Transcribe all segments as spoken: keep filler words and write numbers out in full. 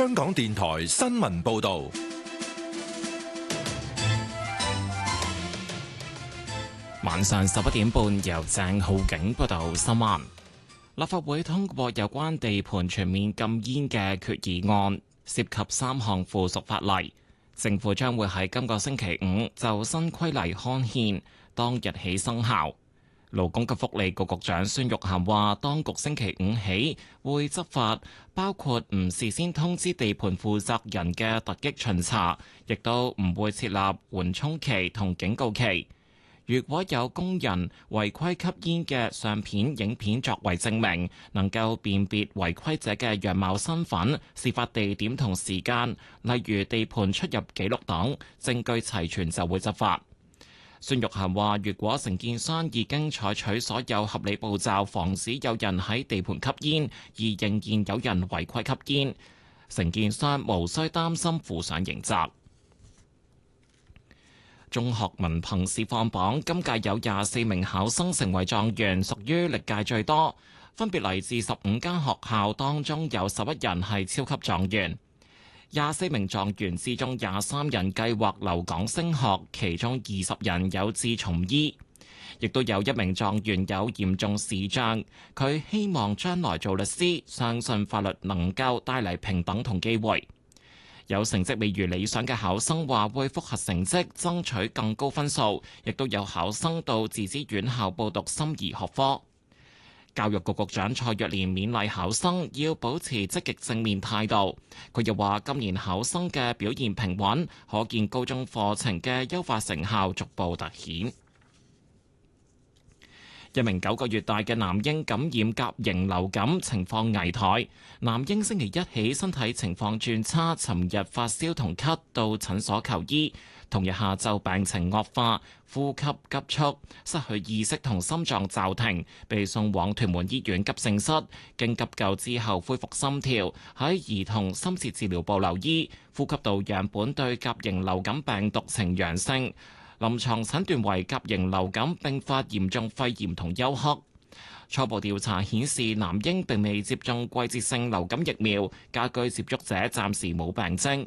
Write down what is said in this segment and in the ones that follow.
香港電台新聞報道。 晚上十一點半，由鄭浩景報道新聞。立法會通過有關地盤全面禁煙嘅決議案，涉及三項附屬法例。政府將會喺今個星期五就新規例刊憲，當日起生效。勞工及福利局局長孫玉菡話，當局星期五起會執法，包括唔事先通知地盤負責人嘅突擊巡查，亦都唔會設立緩衝期同警告期。如果有工人違規吸煙嘅相片、影片作為證明，能夠辨別違規者嘅樣貌、身份、事發地點同時間，例如地盤出入記錄等，證據齊全就會執法。孫玉菡話，如果承建商已經採取所有合理步驟，防止有人喺地盤吸煙，而仍然有人違規吸煙，承建商無需擔心負上刑責。中學文憑試放榜，今屆有廿四名考生成為狀元，屬於歷屆最多，分別嚟自十五間學校，當中有十一人係超級狀元。廿四名狀元之中，廿三人計劃留港升學，其中二十人有志從醫，亦都有一名狀元有嚴重視障，佢希望將來做律師，相信法律能夠帶嚟平等同機會。有成績未如理想嘅考生話會複核成績，爭取更高分數，亦都有考生到自資院校報讀心儀學科。教育局局長蔡若蓮勉勵考生要保持積極正面態度。佢又話今年考生嘅表現平穩，可見高中課程嘅優化成效逐步凸顯。一名九個月大嘅男嬰感染甲型流感，情況危殆。男嬰星期一起身體情況轉差，尋日發燒同咳，到診所求醫。同日下晝病情惡化，呼吸急促，失去意識同心臟驟停，被送往屯門醫院急症室。經急救之後恢復心跳，喺兒童深切治療部留醫。呼吸道樣本對甲型流感病毒呈陽性，臨床診斷為甲型流感併發嚴重肺炎同休克。初步調查顯示，男嬰並未接種季節性流感疫苗，家居接觸者暫時冇病徵。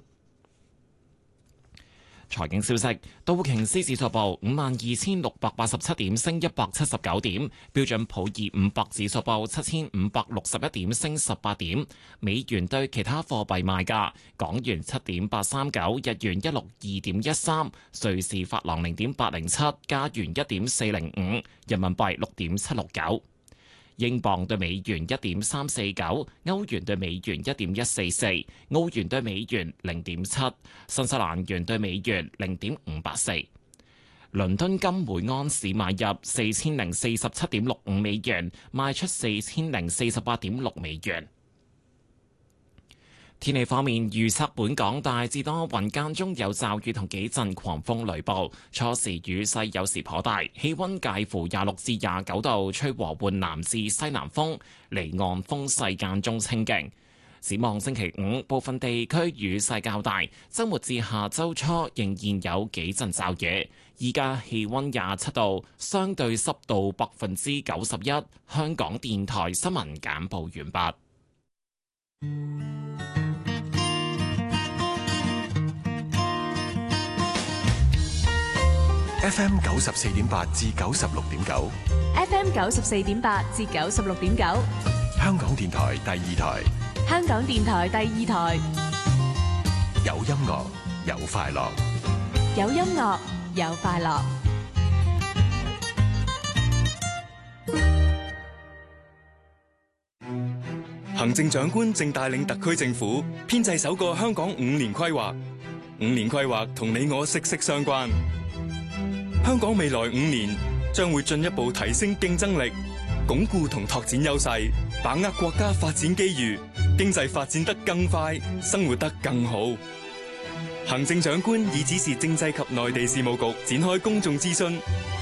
財經消息，道瓊斯指數報五萬二千六百八十七點，升一百七十九點；標準普爾五百指數報七千五百六十一點，升十八點。美元對其他貨幣賣價：港元七點八三九，日元一六二點一三，瑞士法郎零點八零七，加元一點四零五，人民幣六點七六九。英鎊對美元一點三四九，歐元對美元一點一四四，澳元對美元零點七，新西蘭元對美元零點五八四。倫敦金每安士買入四千零四十七點六五美元，賣出四千零四十八點六美元。天氣方面，預測本港大致多雲，間中有驟雨同幾陣狂風雷暴，初時雨勢有時頗大，氣溫介乎廿六至廿九度，吹和緩南至西南風，離岸風勢間中清勁。展望星期五，部分地區雨勢較大，周末至下周初仍然有幾陣驟雨。依家氣溫廿七度，相對濕度百分之九十一。香港電台新聞簡報完畢。 F M 九十四點八至九十六點九 ，F M 九十四點八至九十六點九， 香港電台第二台， 香港電台第二台， 有音樂有快樂， 有音樂有快樂。 行政長官正帶領特區政府編製首個香港五年規劃，五年規劃同你我息息相關。香港未來五年將會進一步提升競爭力，鞏固同拓展優勢，把握國家發展機遇，經濟發展得更快，生活得更好。行政長官已指示政制及內地事務局展開公眾諮詢，